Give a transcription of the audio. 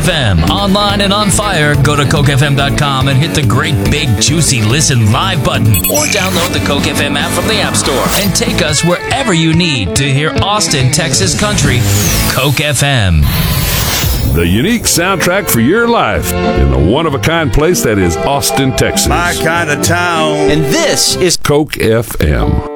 FM, online and on fire. Go to CokeFM.com and hit the great big juicy listen live button, or download the Coke FM app from the App Store and take us wherever you need to hear Austin, Texas country. Coke FM. The unique soundtrack for your life in the one-of-a-kind place that is Austin, Texas. My kind of town. And this is Coke FM.